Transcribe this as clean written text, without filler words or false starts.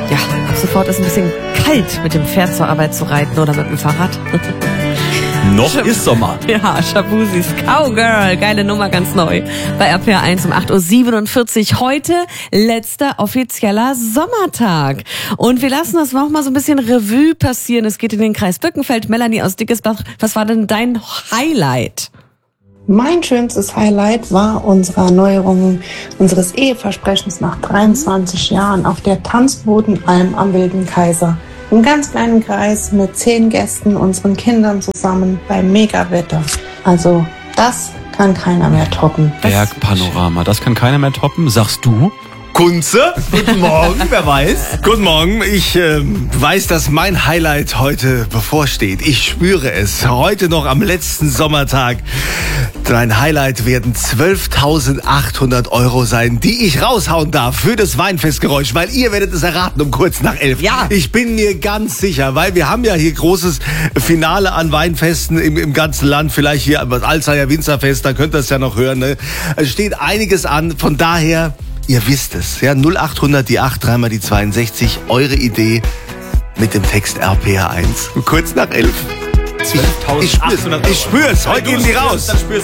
Ja, ab sofort ist ein bisschen kalt, mit dem Pferd zur Arbeit zu reiten oder mit dem Fahrrad. Noch ist Sommer. Ja, Shabusis Cowgirl, geile Nummer, ganz neu. Bei RPR1 um 8.47 Uhr. Heute letzter offizieller Sommertag. Und wir lassen das noch mal so ein bisschen Revue passieren. Es geht in den Kreis Bückenfeld. Melanie aus Dickesbach, was war denn dein Highlight? Mein schönstes Highlight war unsere Erneuerung unseres Eheversprechens nach 23 Jahren auf der Tanzbodenalm am Wilden Kaiser. Im ganz kleinen Kreis mit 10 Gästen, unseren Kindern zusammen bei Megawetter. Also das kann keiner mehr toppen. Bergpanorama, das kann keiner mehr toppen, sagst du? Kunze, guten Morgen, wer weiß? Guten Morgen, ich weiß, dass mein Highlight heute bevorsteht. Ich spüre es. Heute noch am letzten Sommertag. Mein Highlight werden 12.800 € sein, die ich raushauen darf für das Weinfestgeräusch, weil ihr werdet es erraten um kurz nach 11. Ja. Ich bin mir ganz sicher, weil wir haben ja hier großes Finale an Weinfesten im ganzen Land. Vielleicht hier das Alzheimer Winzerfest, da könnt ihr es ja noch hören. Ne? Es steht einiges an, von daher... Ihr wisst es, ja, 0800 die 8, dreimal die 62, eure Idee mit dem Text RPR1. Kurz nach 11. 12.800 €. Ich spür's, heute gehen die raus. Dann spürst